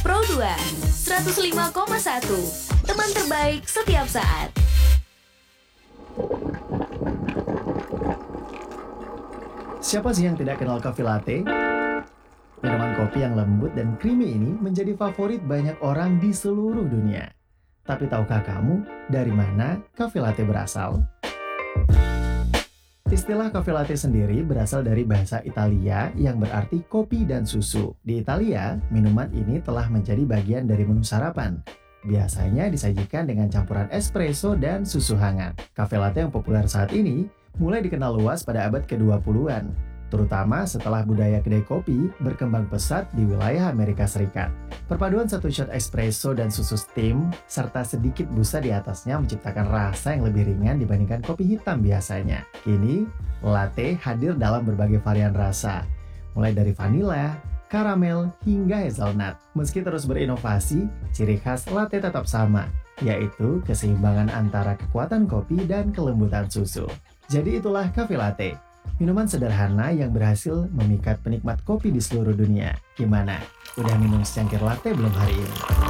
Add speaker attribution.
Speaker 1: Pro 2, 105,1. Teman terbaik setiap saat.
Speaker 2: Siapa sih yang tidak kenal coffee latte? Minuman kopi yang lembut dan creamy ini menjadi favorit banyak orang di seluruh dunia. Tapi tahukah kamu dari mana coffee latte berasal? Istilah coffee latte sendiri berasal dari bahasa Italia yang berarti kopi dan susu. Di Italia, minuman ini telah menjadi bagian dari menu sarapan. Biasanya disajikan dengan campuran espresso dan susu hangat. Cafe latte yang populer saat ini mulai dikenal luas pada abad ke-20-an, terutama setelah budaya kedai kopi berkembang pesat di wilayah Amerika Serikat. Perpaduan satu shot espresso dan susu steam serta sedikit busa di atasnya menciptakan rasa yang lebih ringan dibandingkan kopi hitam biasanya. Kini, latte hadir dalam berbagai varian rasa, mulai dari vanilla, karamel, hingga hazelnut. Meski terus berinovasi, ciri khas latte tetap sama, yaitu keseimbangan antara kekuatan kopi dan kelembutan susu. Jadi itulah cafe latte, minuman sederhana yang berhasil memikat penikmat kopi di seluruh dunia. Gimana? Udah minum secangkir latte belum hari ini?